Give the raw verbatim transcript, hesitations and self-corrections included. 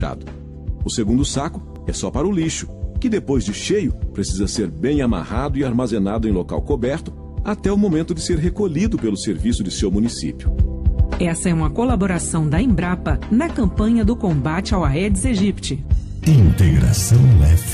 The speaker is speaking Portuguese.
O segundo saco é só para o lixo, que depois de cheio precisa ser bem amarrado e armazenado em local coberto até o momento de ser recolhido pelo serviço de seu município. Essa é uma colaboração da Embrapa na campanha do combate ao Aedes aegypti. Integração F